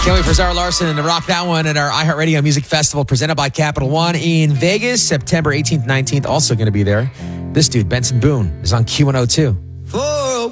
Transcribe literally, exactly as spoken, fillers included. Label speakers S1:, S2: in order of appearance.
S1: Can't wait for Zara Larson to rock that one at our iHeartRadio Music Festival presented by Capital One in Vegas, September eighteenth, nineteenth. Also going to be there. This dude, Benson Boone, is on Q one oh two.